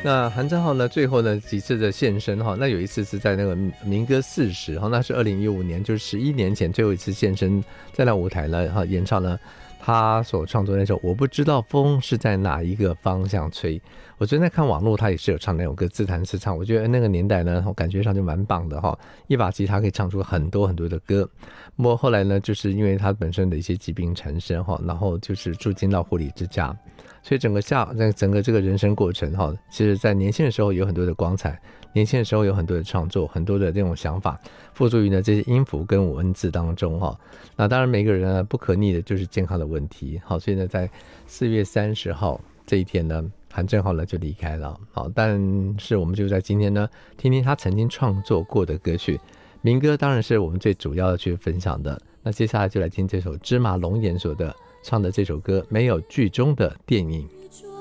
那韩正浩呢，最后呢几次的现身哈，那有一次是在那个民歌40哈，那是2015年，就是11年前最后一次现身在那舞台呢哈，演唱呢他所创作那首我不知道风是在哪一个方向吹。我昨天在看网络，他也是有唱那首歌，自弹自唱，我觉得那个年代呢我感觉上就蛮棒的哈，一把吉他可以唱出很多很多的歌。不过后来呢，就是因为他本身的一些疾病缠身哈，然后就是住进到护理之家，所以整个这个人生过程哈，其实在年轻的时候有很多的光彩，年轻的时候有很多的创作，很多的这种想法，付诸于呢这些音符跟文字当中哈。那当然每个人呢不可逆的就是健康的问题，好，所以呢在4月30号这一天呢，韩正浩呢就离开了。好，但是我们就在今天呢，听听他曾经创作过的歌曲，民歌当然是我们最主要的去分享的。那接下来就来听这首芝麻龙眼所的唱的这首歌，没有剧中的电影。